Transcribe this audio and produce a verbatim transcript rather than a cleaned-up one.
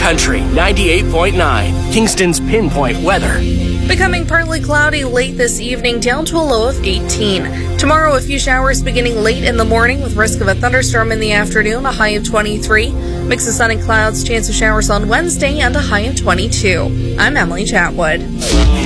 Country ninety-eight point nine, Kingston's Pinpoint Weather. Becoming partly cloudy late this evening, down to a low of eighteen. Tomorrow, a few showers beginning late in the morning with risk of a thunderstorm in the afternoon, a high of twenty-three. Mix of sun and clouds, chance of showers on Wednesday, and a high of twenty-two. I'm Emily Chatwood.